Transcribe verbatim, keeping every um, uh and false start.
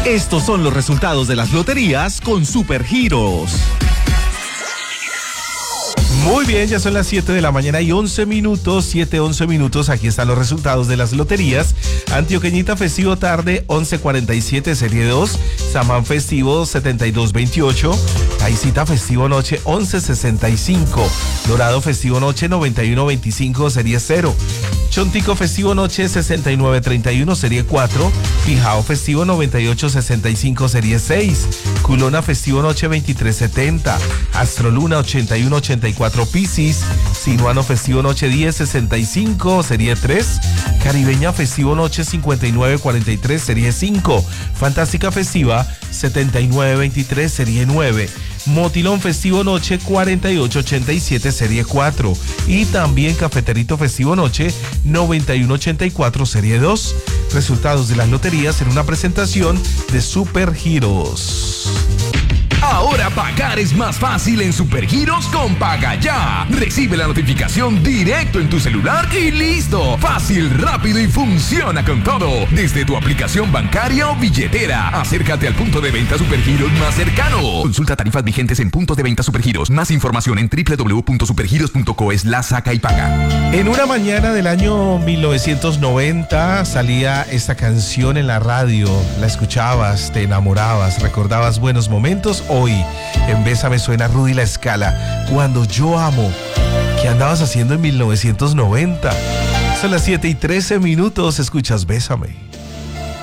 Estos son los resultados de las loterías con Supergiros. Muy bien, ya son las siete de la mañana y once minutos, siete, once minutos. Aquí están los resultados de las loterías. Antioqueñita Festivo Tarde, once cuarenta y siete, serie dos. Samán Festivo, setenta y dos veintiocho. Paisita Festivo Noche, once sesenta y cinco. Dorado Festivo Noche, noventa y uno veinticinco, serie cero. Chontico Festivo Noche, sesenta y nueve treinta y uno, serie cuatro. Pijao Festivo noventa y ocho sesenta y cinco, serie seis. Culona Festivo Noche veintitrés setenta. Astroluna ochenta y uno ochenta y cuatro, Piscis. Sinuano Festivo Noche diez sesenta y cinco, serie tres. Caribeña Festivo Noche cincuenta y nueve cuarenta y tres, serie cinco. Fantástica Festiva setenta y nueve veintitrés, serie nueve. Motilón Festivo Noche cuarenta y ocho ochenta y siete, serie cuatro. Y también Cafeterito Festivo Noche noventa y uno ochenta y cuatro, serie dos. Resultados de las loterías en una presentación de Supergiros. Ahora pagar es más fácil en Supergiros con Paga Ya. Recibe la notificación directo en tu celular y listo. Fácil, rápido y funciona con todo. Desde tu aplicación bancaria o billetera. Acércate al punto de venta Supergiros más cercano. Consulta tarifas vigentes en puntos de venta Supergiros. Más información en doble u doble u doble u punto supergiros punto co slash saca y paga. En una mañana del año mil novecientos noventa salía esta canción en la radio. La escuchabas, te enamorabas, recordabas buenos momentos. Hoy, en Bésame suena Rudy La Escala, Cuando yo amo. ¿Qué andabas haciendo en mil novecientos noventa? Son las siete y trece minutos, escuchas Bésame.